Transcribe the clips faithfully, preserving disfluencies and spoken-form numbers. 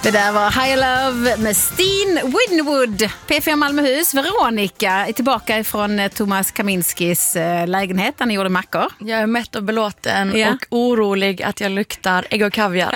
Det där var High Love med Steen Winwood. P fem Malmöhus. Veronica är tillbaka från Thomas Kaminskis lägenhet. Han gjorde mackor. Jag är mätt och belåten ja. och orolig att jag luktar ägg och kaviar.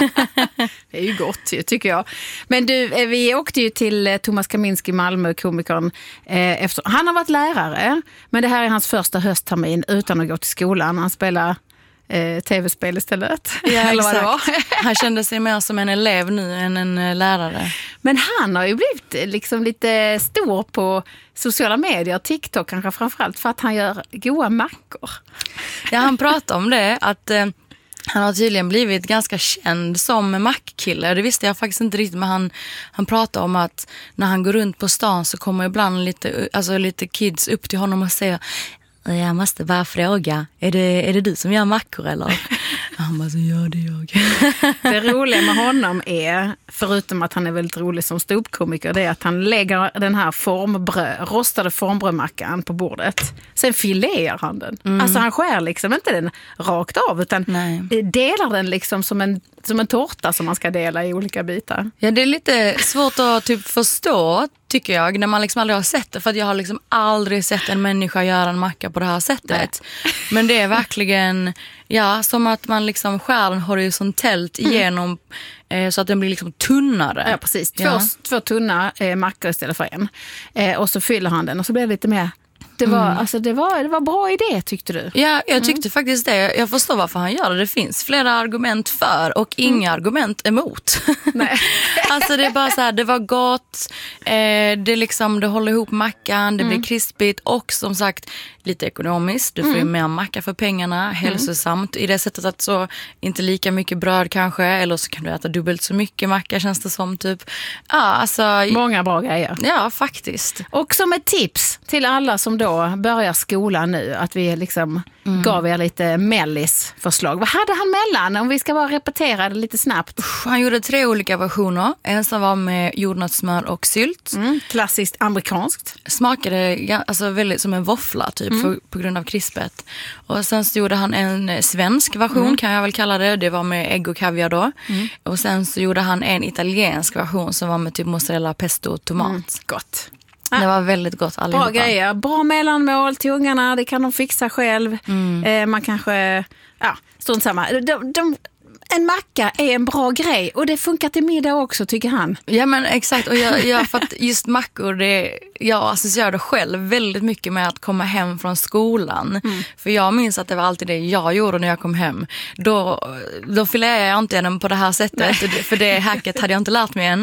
Det är ju gott, tycker jag. Men du, vi åkte ju till Thomas Kaminski, Malmö, komikern. Eh, efter, han har varit lärare, men det här är hans första hösttermin utan att gå till skolan. Han spelar eh, tv-spel istället. Ja, eller vad det var. Han kände sig mer som en elev nu än en lärare. Men han har ju blivit liksom lite stor på sociala medier, TikTok kanske framförallt, för att han gör goda mackor. Ja, han pratar om det, att eh, han har tydligen blivit ganska känd som mackkille. Det visste jag faktiskt inte riktigt, men han, han pratar om att när han går runt på stan så kommer ibland lite, alltså lite kids upp till honom och säger: jag måste bara fråga, är det, är det du som gör mackor eller? Han bara, så gör det jag. Det roliga med honom är, förutom att han är väldigt rolig som ståuppkomiker, det är att han lägger den här formbröd, rostade formbrödmackan på bordet. Sen filerar han den. Mm. Alltså han skär liksom inte den rakt av, utan Nej. delar den liksom som en, som en tårta som man ska dela i olika bitar. Ja, det är lite svårt att typ förstå, tycker jag, när man liksom aldrig har sett det. För att jag har liksom aldrig sett en människa göra en macka på det här sättet. Nej. Men det är verkligen, ja, som att man liksom skär den horisontellt igenom mm. eh, så att den blir liksom tunnare. Ja, precis. Två, ja. två tunna eh, mackor istället för en. Eh, och så fyller han den och så blir det lite mer... Det var, mm. alltså det var, det var bra idé, tyckte du? Ja, jag tyckte mm. faktiskt det. Jag förstår varför han gör det. Det finns flera argument för och inga mm. argument emot. Nej. Alltså det är bara så här, det var gott, eh, det, liksom, det håller ihop mackan, det mm. blir krispigt och som sagt lite ekonomiskt. Du får mm. ju mer macka för pengarna, hälsosamt mm. i det sättet att så inte lika mycket bröd kanske, eller så kan du äta dubbelt så mycket macka, känns det som typ. Ja, alltså, många bra grejer. Ja, faktiskt. Och som ett tips till alla som då börjar skolan nu, att vi liksom mm. gav er lite mellis-förslag. Vad hade han mellan? Om vi ska bara repetera det lite snabbt. Usch, han gjorde tre olika versioner. En som var med jordnötssmör och sylt. Mm. Klassiskt amerikanskt. Smakade alltså väldigt som en våffla typ mm. för, på grund av krispet. Och sen så gjorde han en svensk version mm. kan jag väl kalla det. Det var med ägg och kaviar då. Mm. Och sen så gjorde han en italiensk version som var med typ mozzarella, pesto och tomat. Mm. Gott. Det var väldigt gott allihopa. Bra grejer. Bra mellanmål till ungarna. Det kan de fixa själv. Mm. Eh, man kanske... Ja, strunt samma. De, de, en macka är en bra grej. Och det funkar till middag också, tycker han. Ja, men exakt. Och jag, jag, för att just mackor, det, jag associerar det själv väldigt mycket med att komma hem från skolan. Mm. För jag minns att det var alltid det jag gjorde när jag kom hem. Då, då filerar jag inte den på det här sättet. Nej. För det hacket hade jag inte lärt mig än.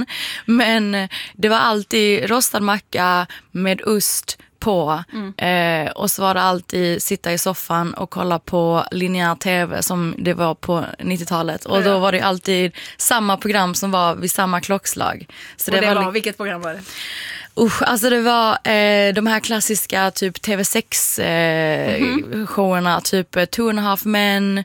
Men det var alltid rostad macka med ost på. Mm. Eh, och så var det alltid sitta i soffan och kolla på linjär tv som det var på nittiotalet. Och då var det alltid samma program som var vid samma klockslag. Så och det, det var, var, vilket program var det? Usch, alltså det var eh, de här klassiska typ T V sex eh, mm-hmm. showerna, typ Two and a Half Men,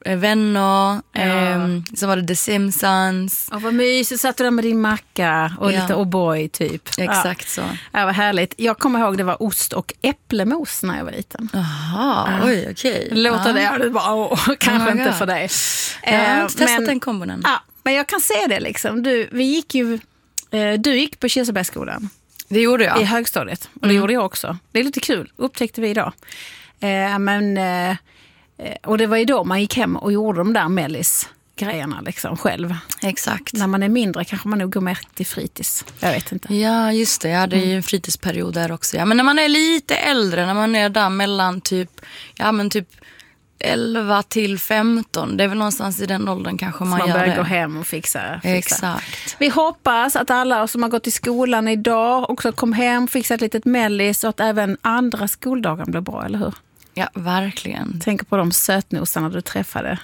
Vänner, ja. eh, så var det The Simpsons. Och vad mysigt, satt du där med din macka och ja. lite O'boy typ. Exakt ja. så. Ja, vad härligt. Jag kommer ihåg det var ost och äpplemos när jag var liten. Jaha, ja. oj okej. Okay. Låter ja. det, det bara, åh, kanske oh inte för dig. Jag har inte testat men, den kombonen. Ja, men jag kan se det liksom. Du, vi gick ju, du gick på Kirsebergsskolan. Det gjorde jag. I högstadiet. Och det mm. gjorde jag också. Det är lite kul, upptäckte vi idag. Eh, men... Eh, Och det var ju då man gick hem och gjorde de där mellis-grejerna liksom själv. Exakt. När man är mindre kanske man nog går mer till fritids. Jag vet inte. Ja, just det. Ja, det är ju en fritidsperiod där också. Ja. Men när man är lite äldre, när man är där mellan typ, ja, men typ elva till femton. Det är väl någonstans i den åldern kanske man, man gör det. Man börjar gå hem och fixa, fixa. Exakt. Vi hoppas att alla som har gått i skolan idag också kom hem, fixa ett litet mellis och att även andra skoldagar blir bra, eller hur? Ja, verkligen. Tänk på de sötnosarna du träffade.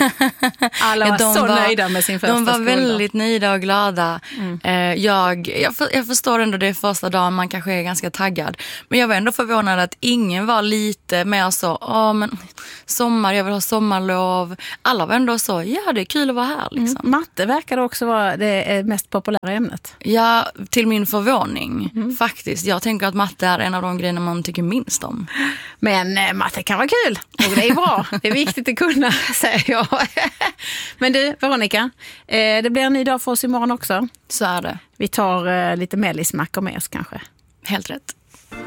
Alla var ja, så var, nöjda med sin första skoldag. De var skoldag. väldigt nöjda och glada. Mm. Eh, jag, jag, för, jag förstår ändå det första dagen man kanske är ganska taggad. Men jag var ändå förvånad att ingen var lite mer så, ja men sommar, jag vill ha sommarlov. Alla var ändå så, ja det är kul att vara här. Liksom. Mm. Matte verkade också vara det mest populära ämnet. Ja, till min förvåning mm. faktiskt. Jag tänker att matte är en av de grejerna man tycker minst om. Men matte kan vara kul och det är bra. Det är viktigt att kunna, säger jag. Men du, Veronica, eh, det blir en ny dag för oss imorgon också. Så är det. Vi tar eh, lite mellismackor med oss kanske. Helt rätt.